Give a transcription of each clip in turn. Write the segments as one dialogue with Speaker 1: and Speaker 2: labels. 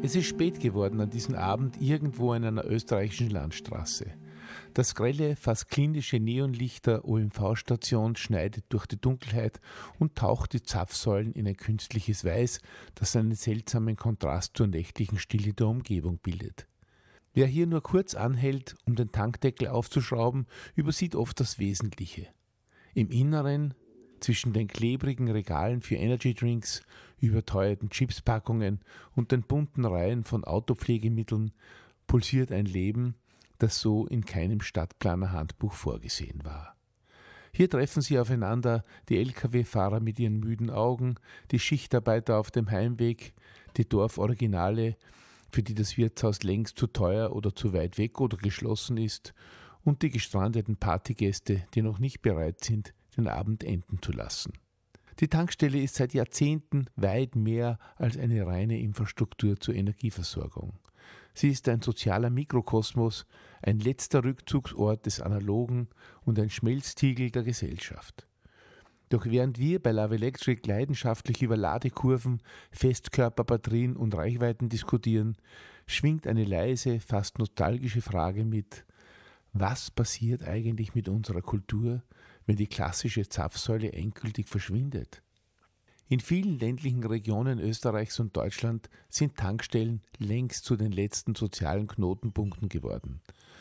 Speaker 1: Es ist spät geworden an diesem Abend irgendwo in einer österreichischen Landstraße. Das grelle, fast klinische Neonlicht der OMV-Station schneidet durch die Dunkelheit und taucht die Zapfsäulen in ein künstliches Weiß, das einen seltsamen Kontrast zur nächtlichen Stille der Umgebung bildet. Wer hier nur kurz anhält, um den Tankdeckel aufzuschrauben, übersieht oft das Wesentliche. Im Inneren, zwischen den klebrigen Regalen für Energydrinks, überteuerten Chipspackungen und den bunten Reihen von Autopflegemitteln, pulsiert ein Leben, das so in keinem Stadtplaner-Handbuch vorgesehen war. Hier treffen sie aufeinander die Lkw-Fahrer mit ihren müden Augen, die Schichtarbeiter auf dem Heimweg, die Dorforiginale, für die das Wirtshaus längst zu teuer oder zu weit weg oder geschlossen ist, und die gestrandeten Partygäste, die noch nicht bereit sind, den Abend enden zu lassen. Die Tankstelle ist seit Jahrzehnten weit mehr als eine reine Infrastruktur zur Energieversorgung. Sie ist ein sozialer Mikrokosmos, ein letzter Rückzugsort des Analogen und ein Schmelztiegel der Gesellschaft. Doch während wir bei Love Electric leidenschaftlich über Ladekurven, Festkörperbatterien und Reichweiten diskutieren, schwingt eine leise, fast nostalgische Frage mit: Was passiert eigentlich mit unserer Kultur, wenn die klassische Zapfsäule endgültig verschwindet? In vielen ländlichen Regionen Österreichs und Deutschland sind Tankstellen längst zu den letzten sozialen Knotenpunkten geworden.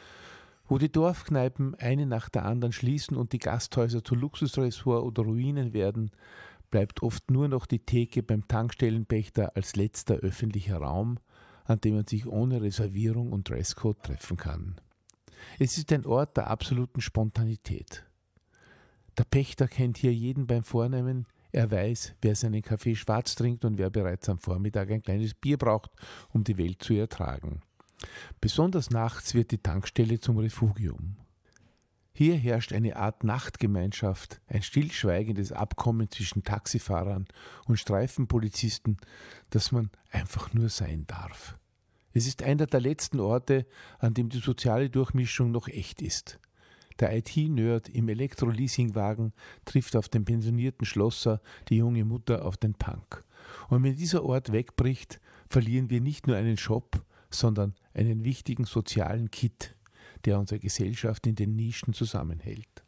Speaker 1: Wo die Dorfkneipen eine nach der anderen schließen und die Gasthäuser zu Luxusressort oder Ruinen werden, bleibt oft nur noch die Theke beim Tankstellenpächter als letzter öffentlicher Raum, an dem man sich ohne Reservierung und Dresscode treffen kann. Es ist ein Ort der absoluten Spontanität. Der Pächter kennt hier jeden beim Vornamen. Er weiß, wer seinen Kaffee schwarz trinkt und wer bereits am Vormittag ein kleines Bier braucht, um die Welt zu ertragen. Besonders nachts wird die Tankstelle zum Refugium. Hier herrscht eine Art Nachtgemeinschaft, ein stillschweigendes Abkommen zwischen Taxifahrern und Streifenpolizisten, das man einfach nur sein darf. Es ist einer der letzten Orte, an dem die soziale Durchmischung noch echt ist. Der IT-Nerd im Elektro-Leasingwagen trifft auf den pensionierten Schlosser, die junge Mutter auf den Punk. Und wenn dieser Ort wegbricht, verlieren wir nicht nur einen Shop, sondern einen wichtigen sozialen Kit, der unsere Gesellschaft in den Nischen zusammenhält.